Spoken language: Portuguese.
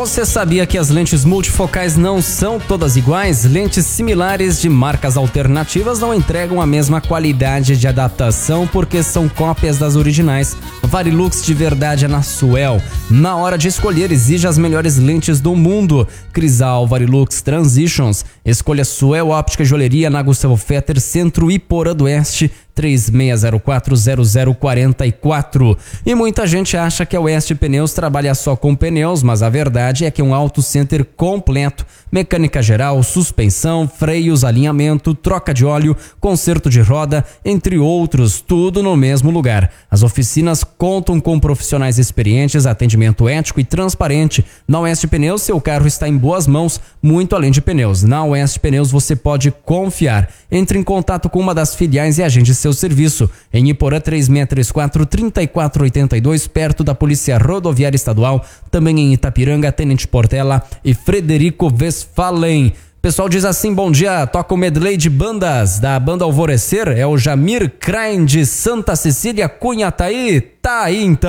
Você sabia que as lentes multifocais não são todas iguais? Lentes similares de marcas alternativas não entregam a mesma qualidade de adaptação porque são cópias das originais. Varilux de verdade é na Suel. Na hora de escolher, exija as melhores lentes do mundo. Crisal Varilux Transitions. Escolha Suel Óptica e Joalheria na Gustavo Fetter, Centro Iporã do Oeste, 36040044. E muita gente acha que a Oeste Pneus trabalha só com pneus, mas a verdade é que é um auto center completo. Mecânica geral, suspensão, freios, alinhamento, troca de óleo, conserto de roda, entre outros, tudo no mesmo lugar. As oficinas contam com profissionais experientes, atendimento ético e transparente. Na Oeste Pneus, seu carro está em boas mãos, muito além de pneus. Na Oeste Pneus você pode confiar. Entre em contato com uma das filiais e agende seu serviço. Em Iporã, 3634-3482, perto da Polícia Rodoviária Estadual. Também em Itapiranga, Tenente Portela e Frederico Westphalen. Pessoal diz assim: bom dia, toca o medley de bandas da banda Alvorecer, é o Jamir Krain de Santa Cecília, Cunha, tá aí então.